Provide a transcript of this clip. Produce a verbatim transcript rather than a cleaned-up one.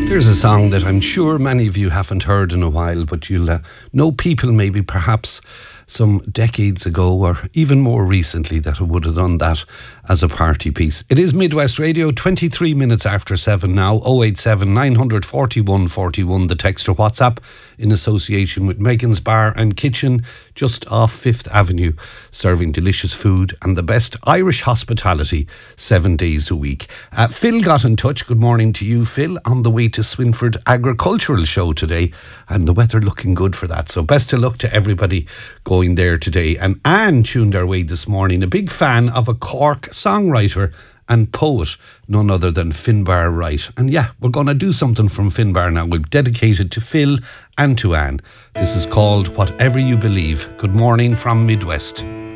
There's a song that I'm sure many of you haven't heard in a while, but you'll uh, know people maybe perhaps some decades ago or even more recently that would have done that as a party piece. It is Midwest Radio, twenty-three minutes after seven now, oh eight seven, nine four one, four one, the text or WhatsApp, in association with Megan's Bar and Kitchen, just off Fifth Avenue, serving delicious food and the best Irish hospitality seven days a week. Uh, Phil got in touch. Good morning to you, Phil, on the way to Swinford Agricultural Show today, and the weather looking good for that. So best of luck to everybody going there today. And Anne tuned our way this morning, a big fan of a Cork songwriter and poet, none other than Finbar Wright. And yeah, we're going to do something from Finbar now. We've dedicated to Phil and to Anne. This is called Whatever You Believe. Good morning from Midwest.